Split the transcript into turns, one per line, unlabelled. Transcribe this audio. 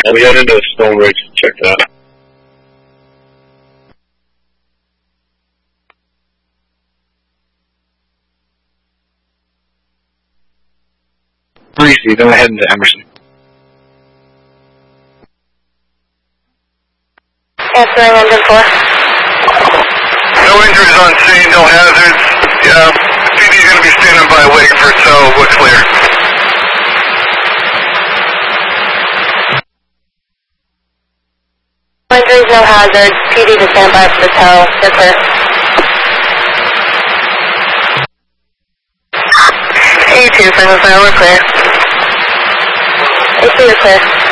We head into Stone Ridge to check that.
Breezy, then I head into Emerson.
Answering engine 4.
No injuries on scene, no hazards. Yeah, PD is going to be standing by waiting for tow. We're clear.
No injuries, no hazards. PD to stand by for the tow. You're clear. A2, single file, we're clear. A2, you're clear.